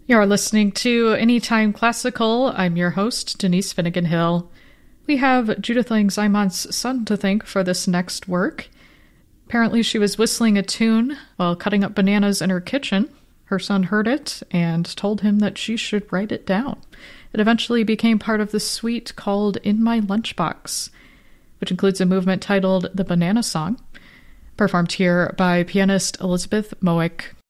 You're listening to Anytime Classical. I'm your host, Denise Finnegan Hill. We have Judith Langzeimon's son to thank for this next work. Apparently she was whistling a tune while cutting up bananas in her kitchen. Her son heard it and told him that she should write it down. It eventually became part of the suite called In My Lunchbox, which includes a movement titled The Banana Song, performed here by pianist Elizabeth Mowick.